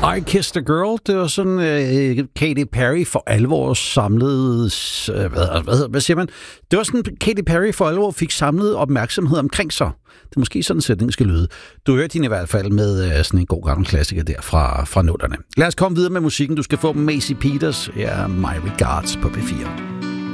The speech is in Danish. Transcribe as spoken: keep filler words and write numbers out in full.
I Kissed a Girl, det var sådan uh, Katy Perry for alvor samlede, uh, hvad, hvad, hvad siger man? Det var sådan, Katy Perry for alvor fik samlet opmærksomhed omkring sig. Det er måske sådan en sætning skal lyde. Du hørte hende i hvert fald med uh, sådan en god gammel klassiker der fra, fra nullerne. Lad os komme videre med musikken. Du skal få Macy Peters, ja, My Regards på P fire.